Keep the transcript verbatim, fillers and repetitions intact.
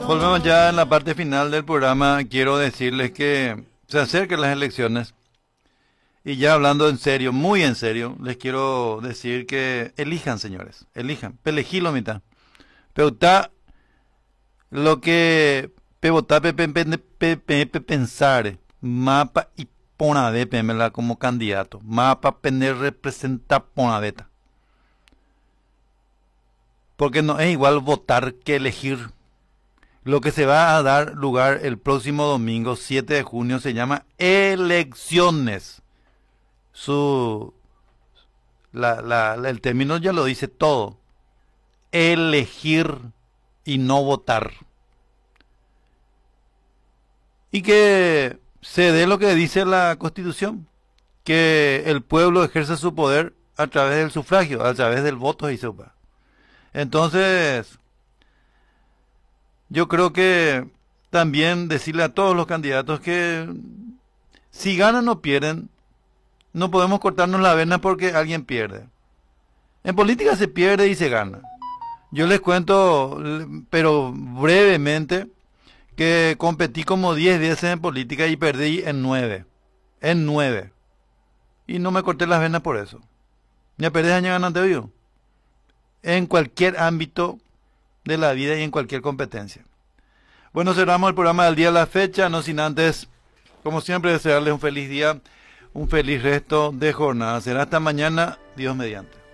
Volvemos ya en la parte final del programa. Quiero decirles que se acercan las elecciones y ya hablando en serio, muy en serio, les quiero decir que elijan, señores, elijan, pelejilo mitad. Peuta lo que pebota pensar, mapa y ponade pemela como candidato, mapa pender representa ponadeta. Porque no es igual votar que elegir. Lo que se va a dar lugar el próximo domingo siete de junio se llama elecciones. Su, la, la, el término ya lo dice todo. Elegir y no votar. Y que se dé lo que dice la Constitución, que el pueblo ejerce su poder a través del sufragio, a través del voto y sopa. Entonces, yo creo que también decirle a todos los candidatos que si ganan o pierden, no podemos cortarnos la vena porque alguien pierde. En política se pierde y se gana. Yo les cuento, pero brevemente, que competí como diez veces en política y perdí en nueve. En nueve. Y no me corté las venas por eso. Ya perdí año ganante vivo. En cualquier ámbito de la vida y en cualquier competencia. Bueno, cerramos el programa del día a la fecha, no sin antes, como siempre, desearles un feliz día, un feliz resto de jornada. Será hasta mañana, Dios mediante.